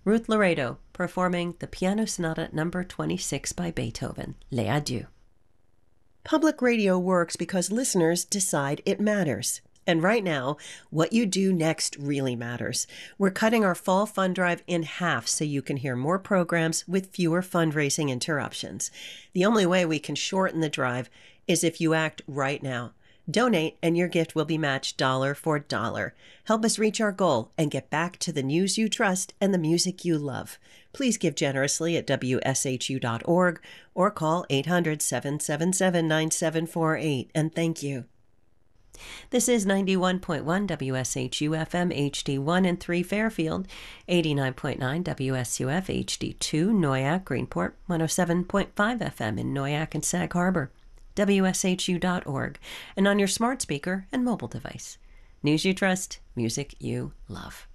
Ruth Laredo performing the Piano Sonata Number 26 by Beethoven, Les Adieux. Public radio works because listeners decide it matters. And right now, what you do next really matters. We're cutting our fall fund drive in half so you can hear more programs with fewer fundraising interruptions. The only way we can shorten the drive is if you act right now. Donate and your gift will be matched dollar for dollar. Help us reach our goal and get back to the news you trust and the music you love. Please give generously at WSHU.org or call 800-777-9748. And thank you. This is 91.1 WSHU FM HD1 and 3 Fairfield, 89.9 WSUF HD2 Noyak Greenport, 107.5 FM in Noyak and Sag Harbor, WSHU.org, and on your smart speaker and mobile device. News you trust, music you love.